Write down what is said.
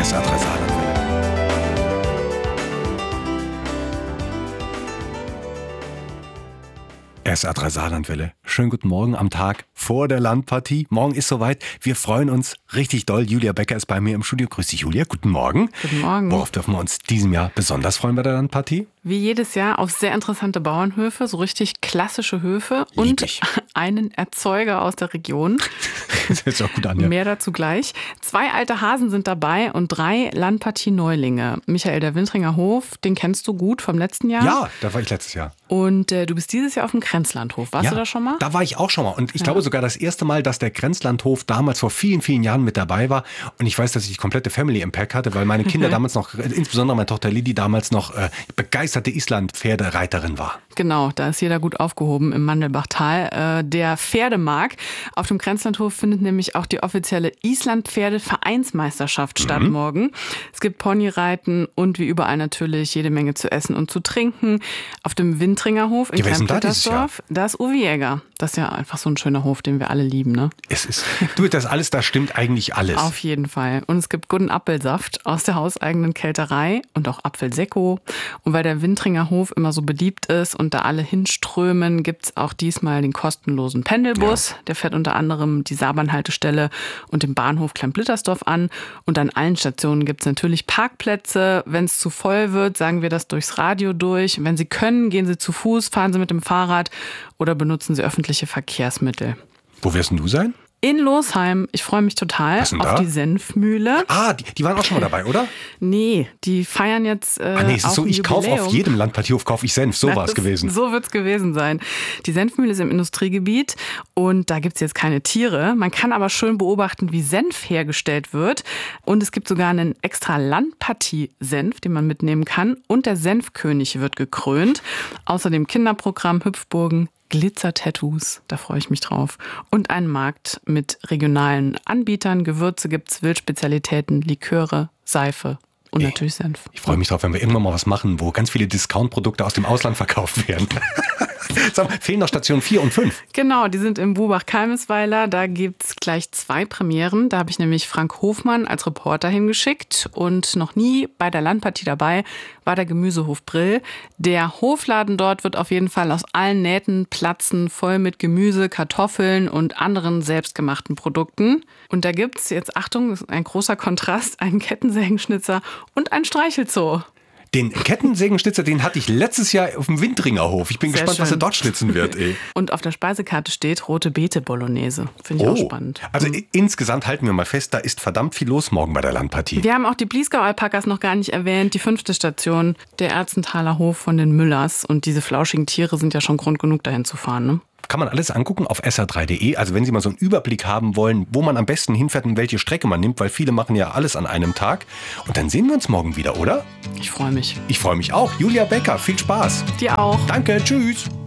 SR3 Saarlandwelle. SR3 Saarlandwelle. Schönen guten Morgen am Tag vor der Landpartie. Morgen ist soweit. Wir freuen uns richtig doll. Julia Becker ist bei mir im Studio. Grüß dich, Julia. Guten Morgen. Guten Morgen. Worauf dürfen wir uns diesem Jahr besonders freuen bei der Landpartie? Wie jedes Jahr auf sehr interessante Bauernhöfe, so richtig klassische Höfe und einen Erzeuger aus der Region. Das hört sich auch gut an, ja. Mehr dazu gleich. 2 alte Hasen sind dabei und 3 Landpartie-Neulinge. Michael, der Wintringer Hof, den kennst du gut vom letzten Jahr. Ja, da war ich letztes Jahr. Und du bist dieses Jahr auf dem Grenzlandhof. Warst du da schon mal? Da war ich auch schon mal. Und ich glaube sogar das erste Mal, dass der Grenzlandhof damals vor vielen, vielen Jahren mit dabei war. Und ich weiß, dass ich die komplette Family im Pack hatte, weil meine Kinder damals noch, insbesondere meine Tochter Lili, damals noch begeisterte Island-Pferdereiterin war. Genau, da ist jeder gut aufgehoben im Mandelbachtal. Der Pferdemarkt auf dem Grenzlandhof findet nämlich auch die offizielle Island-Pferde-Vereinsmeisterschaft statt morgen. Es gibt Ponyreiten und wie überall natürlich jede Menge zu essen und zu trinken. Auf dem Wintringer Hof in Klein-Plittersdorf, da ist Uwe Jäger. Das ist ja einfach so ein schöner Hof, den wir alle lieben, ne? Es ist, du, das alles, da stimmt eigentlich alles. Auf jeden Fall. Und es gibt guten Apfelsaft aus der hauseigenen Kälterei und auch Apfelsekko. Und weil der Wintringer Hof immer so beliebt ist und da alle hinströmen, gibt es auch diesmal den kostenlosen Pendelbus. Ja. Der fährt unter anderem die Saarbahnhaltestelle und den Bahnhof Klein-Plittersdorf an. Und an allen Stationen gibt es natürlich Parkplätze. Wenn es zu voll wird, sagen wir das durchs Radio durch. Wenn Sie können, gehen Sie zu Fuß, fahren Sie mit dem Fahrrad oder benutzen Sie öffentliche Verkehrsmittel. Wo wirst denn du sein? In Losheim. Ich freue mich total auf die Senfmühle. Ah, die waren auch schon mal dabei, oder? Nee, die feiern jetzt nee, es ist so, ich kaufe auf jedem Landpartiehof kaufe ich Senf. So war es gewesen. So wird es gewesen sein. Die Senfmühle ist im Industriegebiet und da gibt es jetzt keine Tiere. Man kann aber schön beobachten, wie Senf hergestellt wird. Und es gibt sogar einen extra Landpartie-Senf, den man mitnehmen kann. Und der Senfkönig wird gekrönt. Außerdem Kinderprogramm, Hüpfburgen, Glitzer-Tattoos, da freue ich mich drauf. Und einen Markt mit regionalen Anbietern. Gewürze gibt's, Wildspezialitäten, Liköre, Seife und natürlich Senf. Ich freue mich drauf, wenn wir irgendwann mal was machen, wo ganz viele Discount-Produkte aus dem Ausland verkauft werden. Sag mal, fehlen noch Stationen 4 und 5. Genau, die sind im Burbach-Kalmesweiler. Da gibt's gleich 2 Premieren. Da habe ich nämlich Frank Hofmann als Reporter hingeschickt. Und noch nie bei der Landpartie dabei war der Gemüsehof Brill. Der Hofladen dort wird auf jeden Fall aus allen Nähten platzen, voll mit Gemüse, Kartoffeln und anderen selbstgemachten Produkten. Und da gibt's jetzt, Achtung, das ist ein großer Kontrast, einen Kettensägenschnitzer und ein Streichelzoo. Den Kettensägenschnitzer, den hatte ich letztes Jahr auf dem Wintringer Hof. Ich bin gespannt, was er dort schnitzen wird. Und auf der Speisekarte steht rote Beete Bolognese. Finde ich auch spannend. Also insgesamt halten wir mal fest, da ist verdammt viel los morgen bei der Landpartie. Wir haben auch die Bliesgau-Alpakas noch gar nicht erwähnt. Die 5. Station, der Erzenthaler Hof von den Müllers. Und diese flauschigen Tiere sind ja schon Grund genug, dahin zu fahren, ne? Kann man alles angucken auf sr3.de. Also wenn Sie mal so einen Überblick haben wollen, wo man am besten hinfährt und welche Strecke man nimmt, weil viele machen ja alles an einem Tag. Und dann sehen wir uns morgen wieder, oder? Ich freue mich. Ich freue mich auch. Julia Becker, viel Spaß. Dir auch. Danke, tschüss.